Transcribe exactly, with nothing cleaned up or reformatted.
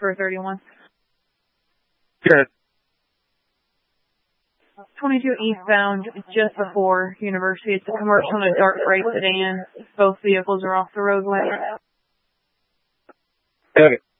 for thirty-one. Good. twenty-two eastbound, just before University. It's a commercial and a dark gray sedan. Both vehicles are off the roadway. Okay.